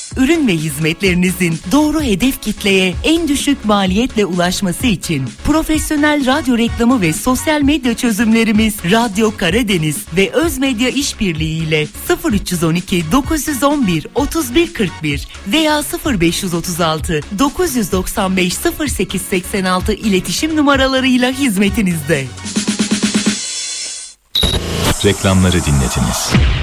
Ürün ve hizmetlerinizin doğru hedef kitleye en düşük maliyetle ulaşması için profesyonel radyo reklamı ve sosyal medya çözümlerimiz Radyo Karadeniz ve Özmedya İşbirliği ile 0312 911 3141 veya 0536 995 0886 iletişim numaralarıyla hizmetinizde. Reklamları dinlediniz.